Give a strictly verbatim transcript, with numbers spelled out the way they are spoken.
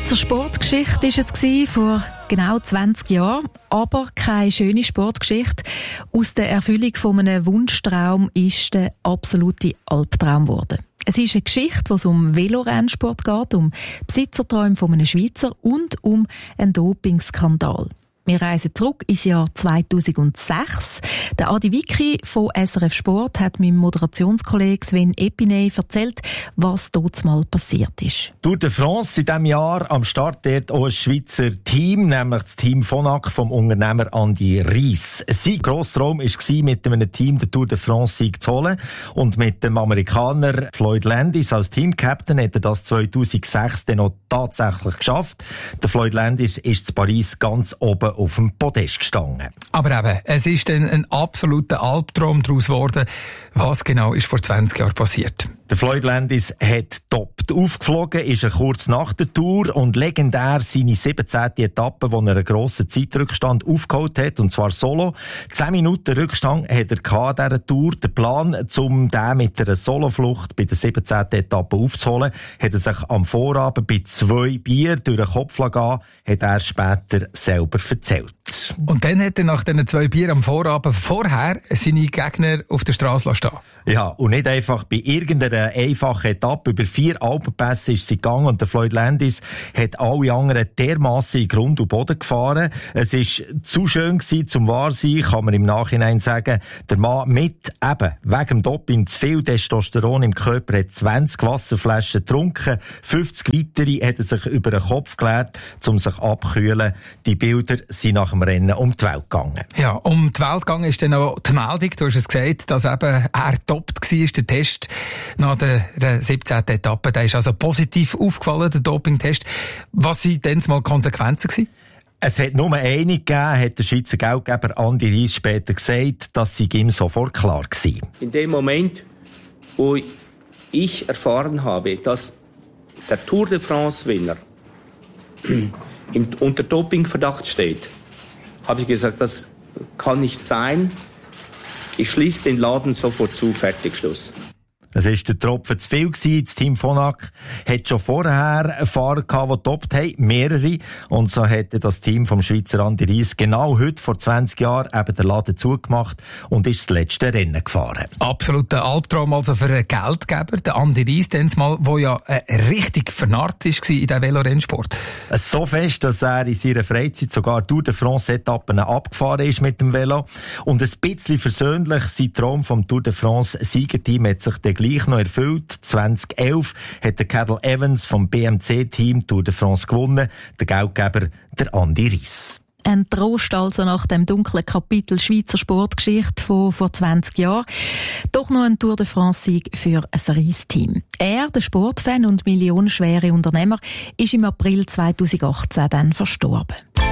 Schweizer Sportgeschichte war es vor genau zwanzig Jahren, aber keine schöne Sportgeschichte. Aus der Erfüllung von einem Wunschtraum ist der absolute Albtraum geworden. Es ist eine Geschichte, wo es um Velorennsport geht, um Besitzerträume von einem Schweizer und um einen Dopingskandal. Wir reisen zurück ins Jahr zweitausendsechs. Der Adi Wicki von S R F Sport hat meinem Moderationskollegen Sven Epiney erzählt, was dort mal passiert ist. Tour de France in diesem Jahr am Start dort auch ein Schweizer Team, nämlich das Team Phonak vom Unternehmer Andi Riess. Sein grosser Traum war, mit einem Team den Tour de France-Sieg zu holen. Und mit dem Amerikaner Floyd Landis als Teamcaptain hat er das zweitausendsechs dann noch tatsächlich geschafft. Der Floyd Landis ist in Paris ganz oben auf dem Podest gestanden. Aber eben, es ist dann ein absoluter Albtraum daraus geworden. Was genau ist vor zwanzig Jahren passiert? Der Floyd Landis hat toppt. Aufgeflogen ist er kurz nach der Tour und legendär seine siebzehnte Etappe, wo er einen grossen Zeitrückstand aufgeholt hat, und zwar solo. Zehn Minuten Rückstand hat er an dieser Tour. Der Plan, um den mit einer Soloflucht bei der siebzehnten Etappe aufzuholen, hat er sich am Vorabend bei zwei Bier durch den Kopf lassen, hat er später selber erzählt. Und dann hat er nach diesen zwei Bier am Vorabend vorher seine Gegner auf der Straße stehen. Ja, und nicht einfach bei irgendeiner einfachen Etappe. Über vier Alpenpässe ist sie gegangen und der Floyd Landis hat alle anderen dermassen in Grund und Boden gefahren. Es ist zu schön gewesen, zum wahr sein, kann man im Nachhinein sagen. Der Mann mit eben wegen dem Doping zu viel Testosteron im Körper hat zwanzig Wasserflaschen getrunken, fünfzig weitere hat er sich über den Kopf geleert, um sich abzukühlen. Die Bilder sind nach dem Rennen um die Welt gegangen. Ja, um die Welt gegangen ist dann auch die Meldung, du hast es gesagt, dass eben er toppt war, der Test nach der siebzehnten Etappe. Der ist also positiv aufgefallen, der Dopingtest. Was waren denn mal Konsequenzen gewesen? Es hat nur eine gegeben, hat der Schweizer Geldgeber Andi Riess später gesagt, dass sie ihm sofort klar war. In dem Moment, wo ich erfahren habe, dass der Tour de France-Winner unter Dopingverdacht steht, habe ich gesagt, das kann nicht sein. Ich schließe den Laden sofort zu, fertig, Schluss. Es war der Tropfen zu viel gewesen. Das Team Phonak hat schon vorher Fahrer gehabt, die getoppt haben, mehrere. Und so hätte das Team vom Schweizer Andi Riess genau heute vor zwanzig Jahren eben den Laden zugemacht und ist das letzte Rennen gefahren. Absoluter Albtraum also für einen Geldgeber, der Andi Riess, der ja äh, richtig vernarrt war in diesem Velorennsport. So fest, dass er in seiner Freizeit sogar Tour de France-Etappen abgefahren ist mit dem Velo. Und ein bisschen versöhnlich, sein Traum vom Tour de France-Siegerteam hat sich dann gleich noch erfüllt. zweitausendelf hat der Cadel Evans vom B M C-Team Tour de France gewonnen, der Geldgeber der Andi Riess. Ein Trost also nach dem dunklen Kapitel Schweizer Sportgeschichte von vor zwanzig Jahren. Doch noch ein Tour de France-Sieg für ein Riess-Team. Er, der Sportfan und millionenschwere Unternehmer, ist im April zweitausendachtzehn dann verstorben.